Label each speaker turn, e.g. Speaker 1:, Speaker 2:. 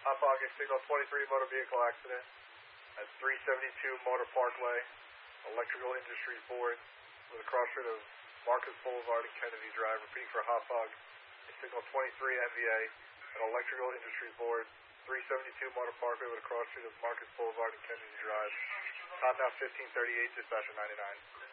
Speaker 1: Hopog, signal 23 motor vehicle accident at 372 Motor Parkway, Electrical Industries Board, with a crossroad of Marcus Boulevard and Kennedy Drive. Repeating for Hopog, signal 23 MVA at Electrical Industries Board, 372 Motor Parkway with a crossroad of Marcus Boulevard and Kennedy Drive. Time now 15:38, dispatcher 99.